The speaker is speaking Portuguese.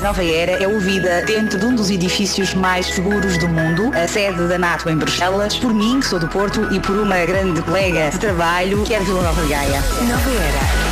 Nova Era é ouvida dentro de um dos edifícios mais seguros do mundo, a sede da NATO em Bruxelas, por mim, que sou do Porto, e por uma grande colega de trabalho, que é de Vila Nova de Gaia. Nova Era